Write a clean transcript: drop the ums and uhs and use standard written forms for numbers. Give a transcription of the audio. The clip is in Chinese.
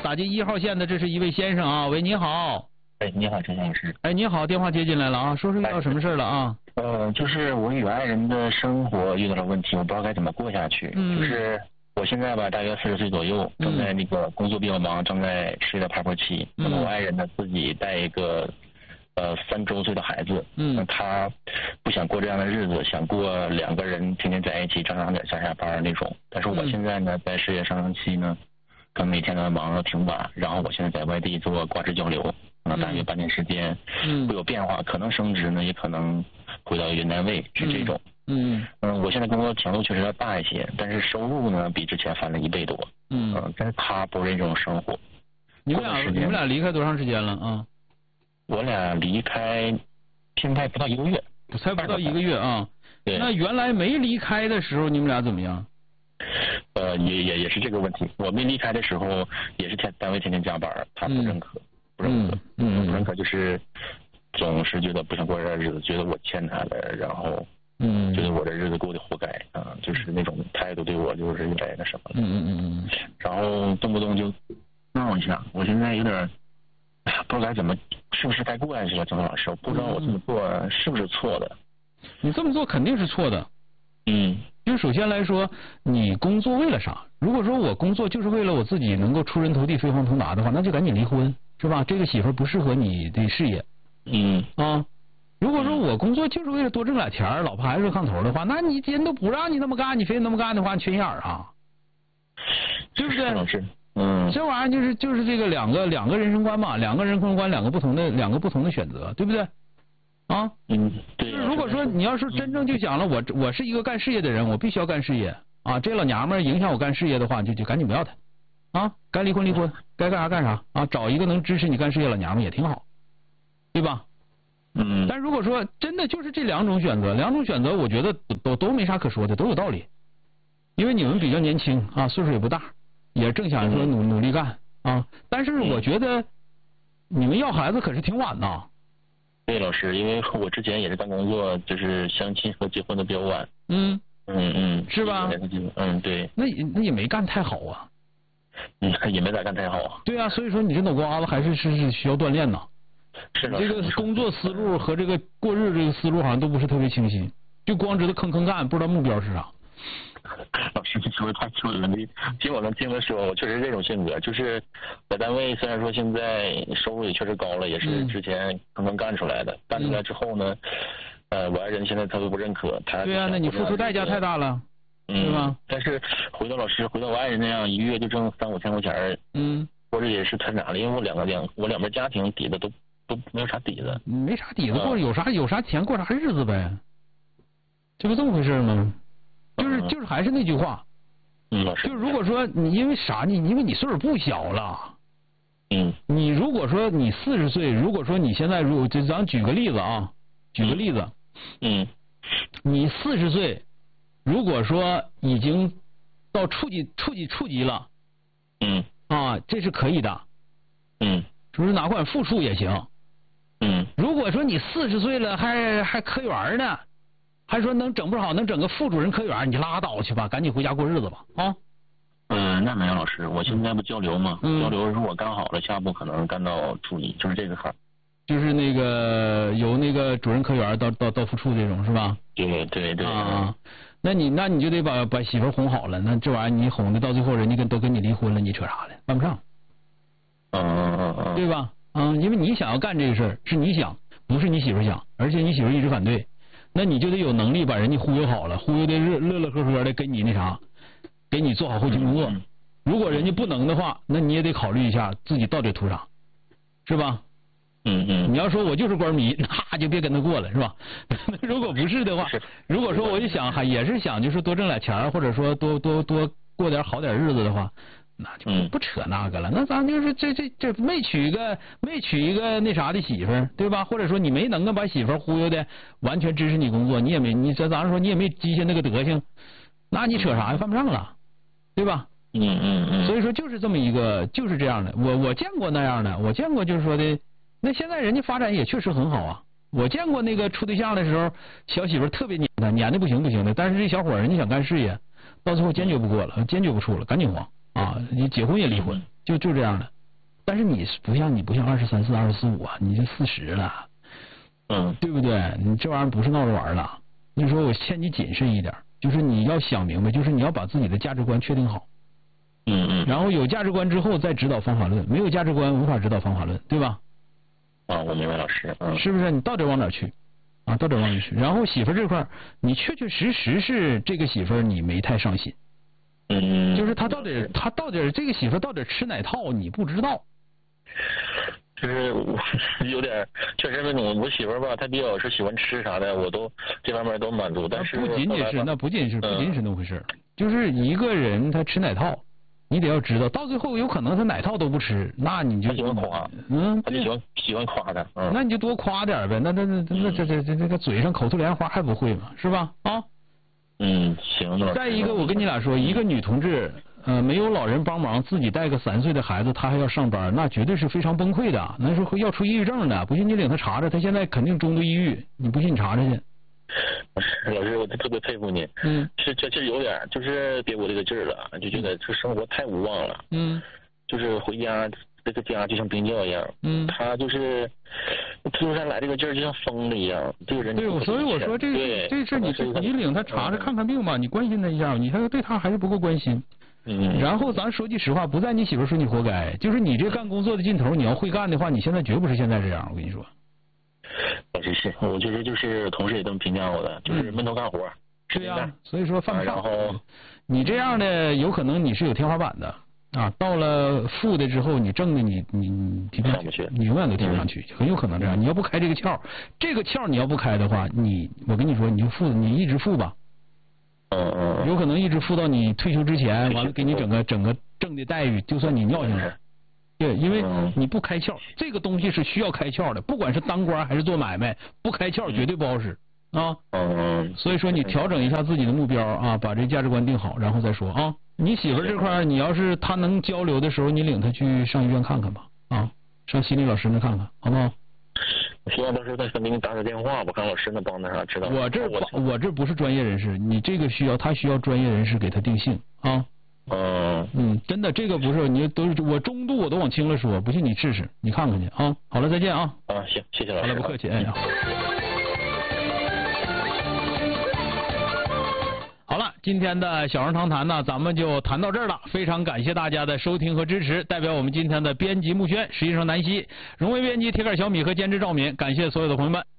打进1号线的这是一位先生啊，喂，你好。 哎，你好，陈老师。 哎，你好，电话接进来了啊，说遇到什么事了啊？ 就是我与爱人的生活遇到了问题，我不知道该怎么过下去。就是我现在吧，大约40岁左右，正在那个工作比较忙，正在事业的爬坡期。那么我爱人呢，自己带一个3周岁的孩子。那他不想过这样的日子，想过2个人天天在一起，正常点下班那种。但是我现在呢，在事业上升期呢，可能每天都忙到挺晚，然后我现在在外地做挂职交流。可能大约半年时间会有变化，可能升职呢，也可能回到原单位，是这种。我现在工作强度确实要大一些，但是收入呢比之前翻了1倍多。但是他不是这种生活。 你们俩离开多长时间了啊？ 我俩离开现在不到1个月。 才不到1个月啊？对。那原来没离开的时候，你们俩怎么样？ 也是这个问题。我没离开的时候，也是单位天天加班，他不认可。不认可，就是总是觉得不想过这日子，觉得我欠他的，然后觉得我这日子过得活该啊，就是那种态度对我就是有点那什么了。然后动不动就闹一下，我现在有点不知道该怎么，是不是该过下去了，郑老师，我不知道我这么做是不是错的。 你这么做肯定是错的。就首先来说，你工作为了啥？如果说我工作就是为了我自己能够出人头地、飞黄腾达的话，那就赶紧离婚。是吧？这个媳妇不适合你的事业。如果说我工作就是为了多挣点钱，老婆还是炕头的话，那你人都不让你那么干，你非得那么干的话，你缺心眼啊，对不对？这玩意儿就是这个两个人生观嘛，两个人生观，两个不同的选择，对不对？对。就是如果说你要是真正就想了，我是一个干事业的人，我必须要干事业啊，这老娘们影响我干事业的话，就赶紧不要她。该离婚，该干啥干啥啊！找一个能支持你干事业老娘们也挺好，对吧？但如果说真的就是这2种选择，我觉得都没啥可说的，都有道理。因为你们比较年轻啊，岁数也不大，也正想说努力干啊。但是我觉得你们要孩子可是挺晚呐。 对，老师，因为我之前也是干工作，就是相亲和结婚的比较晚。 是吧？ 对。 那也没干太好啊。 也没咋干太好啊。 对啊，所以说你这脑瓜子还是需要锻炼呐。 是的。 这个工作思路和这个过日这个思路好像都不是特别清晰，就光知道吭干，不知道目标是啥。 老师，你说的太准了。听我能听的说，我确实这种性格，就是在单位虽然说现在收入也确实高了，也是之前吭干出来的。干出来之后呢，我爱人现在他都不认可。 对啊，那你付出代价太大了。对吧？ 但是回到我爱人那样1个月就挣3-5千块钱，或者也是太难了，因为我两边家庭底子都没有啥底子。 没啥底子过有啥钱过啥日子呗，这不这么回事吗？就是还是那句话，就如果说你因为啥呢？因为你岁数不小了。你如果说你40岁，如果说你现在咱举个例子啊，你40岁。如果说已经到处级了，这是可以的，就是哪管副处也行，如果说你40岁了还科员呢，还说能整不好能整个副主任科员，你就拉倒去吧，赶紧回家过日子吧啊。 那没有老师，我现在不交流吗？交流如果干好了，下步可能干到助理，就是这个坎儿。 就是那个由那个主任科员到副处这种是吧？ 对。 那你就得把媳妇哄好了，那这玩意儿你哄的到最后人家都跟你离婚了，你扯啥呢？办不上。对吧？因为你想要干这个事儿是你想，不是你媳妇想，而且你媳妇一直反对，那你就得有能力把人家忽悠好了，忽悠的乐呵呵的给你那啥，给你做好后勤工作。如果人家不能的话，那你也得考虑一下自己到底图啥，是吧？你要说我就是官迷，那就别跟他过了，是吧？如果不是的话，如果说我就想也是想就是多挣点钱，或者说多过点好点日子的话，那就不扯那个了。那咱就是这没娶一个那啥的媳妇儿，对吧？或者说你没能够把媳妇儿忽悠的完全支持你工作，你也没咱说你也没积下那个德行，那你扯啥呀？犯不上了，对吧？所以说就是这么一个就是这样的，我见过那样的，我见过就是说的。那现在人家发展也确实很好啊！我见过那个处对象的时候，小媳妇特别黏他，黏的不行的。但是这小伙人家想干事业，到最后坚决不过了，坚决不处了，赶紧黄啊！你结婚也离婚，就这样的。 但是你不像23、24、25啊，你就40了，对不对？你这玩意儿不是闹着玩了。你说我劝你谨慎一点，就是你要想明白，就是你要把自己的价值观确定好。然后有价值观之后再指导方法论，没有价值观无法指导方法论，对吧？ 啊，我明白老师。 是不是？你到底往哪去？啊，到底往哪去？然后媳妇这块，你确实是这个媳妇你没太上心。就是他到底这个媳妇到底吃哪套你不知道。 就是有点确实那种，我媳妇吧，她比较是喜欢吃啥的，我都这方面都满足。但是不仅仅是那么回事，就是一个人他吃哪套，你得要知道，到最后有可能他哪套都不吃，那你就喜欢夸，他就喜欢夸他， 那你就多夸点呗，那这个嘴上口吐莲花还不会吗？是吧？啊， 行了。 再一个，我跟你俩说，一个女同志。没有老人帮忙，自己带个3岁的孩子，他还要上班，那绝对是非常崩溃的，那是会要出抑郁症的。不信你领他查查，他现在肯定中度抑郁，你不信你查查去。 老师，我特别佩服你。是这有点就是给我这个劲儿了，就觉得这生活太无望了。就是回家这个家就像冰窖一样。他就是突然来这个劲儿，就像疯了一样。这个人对，所以我说这事你领他查查看看病吧，你关心他一下，你看对他还是不够关心。然后咱说句实话，不在你媳妇说你活该，就是你这干工作的劲头，你要会干的话，你现在绝不是现在这样。我跟你说， 老师是，我觉得就是同事也这么评价我的，就是闷头干活。 对呀，所以说犯不上。 然后你这样的有可能你是有天花板的啊，到了负的之后，你挣的你提不上去，你永远都提不上去，很有可能这样。你要不开这个窍，这个窍你要不开的话，我跟你说，你一直负吧。有可能一直付到你退休之前，完了给你整个正的待遇，就算你尿性了。对，因为你不开窍，这个东西是需要开窍的，不管是当官还是做买卖，不开窍绝对不好使啊。所以说你调整一下自己的目标啊，把这价值观定好，然后再说啊。你媳妇这块，你要是她能交流的时候，你领她去上医院看看吧，啊，上心理老师那看看，好不好？ 我希望到时候再给你打个电话，我看老师能帮得上，知道吗？ 我这不是专业人士，你这个他需要专业人士给他定性啊。真的这个不是你都是我中度我都往轻了说，不信你试试，你看看去啊。好了，再见啊。 行，谢谢老师。 好了，不客气，哎呀。好了，今天的小人长谈呢，咱们就谈到这儿了。非常感谢大家的收听和支持，代表我们今天的编辑木轩、实习生南希、荣威编辑铁杆小米和监制赵敏，感谢所有的朋友们。